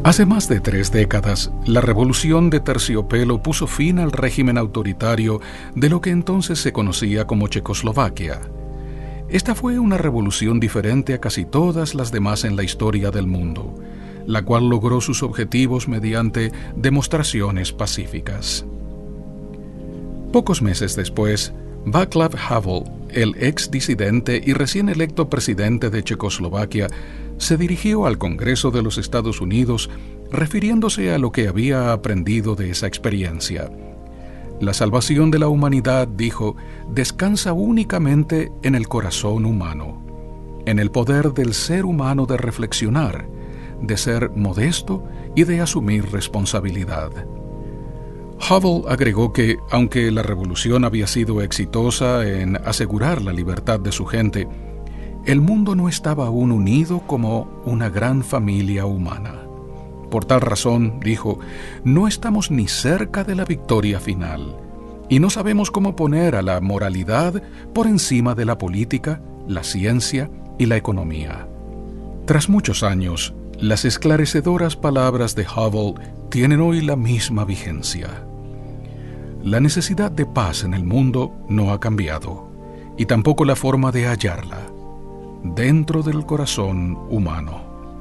Hace más de 3 décadas, la Revolución de Terciopelo puso fin al régimen autoritario de lo que entonces se conocía como Checoslovaquia. Esta fue una revolución diferente a casi todas las demás en la historia del mundo, la cual logró sus objetivos mediante demostraciones pacíficas. Pocos meses después, Václav Havel, el ex disidente y recién electo presidente de Checoslovaquia, se dirigió al Congreso de los Estados Unidos refiriéndose a lo que había aprendido de esa experiencia. La salvación de la humanidad, dijo, descansa únicamente en el corazón humano, en el poder del ser humano de reflexionar, de ser modesto y de asumir responsabilidad. Havel agregó que, aunque la revolución había sido exitosa en asegurar la libertad de su gente, el mundo no estaba aún unido como una gran familia humana. Por tal razón, dijo, no estamos ni cerca de la victoria final, y no sabemos cómo poner a la moralidad por encima de la política, la ciencia y la economía. Tras muchos años, las esclarecedoras palabras de Havel tienen hoy la misma vigencia. La necesidad de paz en el mundo no ha cambiado, y tampoco la forma de hallarla, dentro del corazón humano.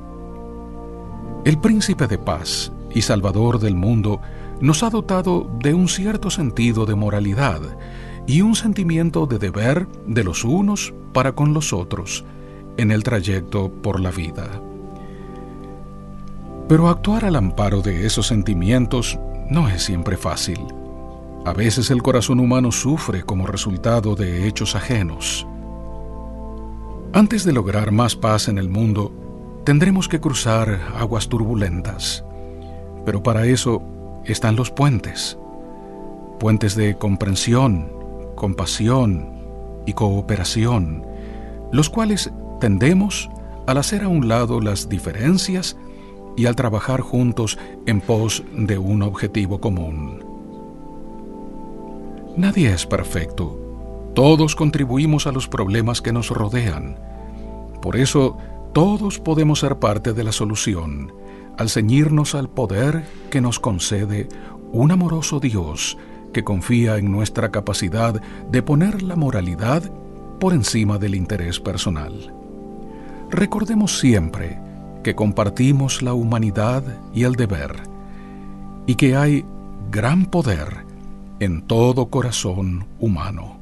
El príncipe de paz y salvador del mundo nos ha dotado de un cierto sentido de moralidad y un sentimiento de deber de los unos para con los otros en el trayecto por la vida. Pero actuar al amparo de esos sentimientos no es siempre fácil. A veces el corazón humano sufre como resultado de hechos ajenos. Antes de lograr más paz en el mundo, tendremos que cruzar aguas turbulentas. Pero para eso están los puentes. Puentes de comprensión, compasión y cooperación, los cuales tendemos al hacer a un lado las diferencias y al trabajar juntos en pos de un objetivo común. Nadie es perfecto. Todos contribuimos a los problemas que nos rodean. Por eso, todos podemos ser parte de la solución, al ceñirnos al poder que nos concede un amoroso Dios que confía en nuestra capacidad de poner la moralidad por encima del interés personal. Recordemos siempre que compartimos la humanidad y el deber, y que hay gran poder en todo corazón humano.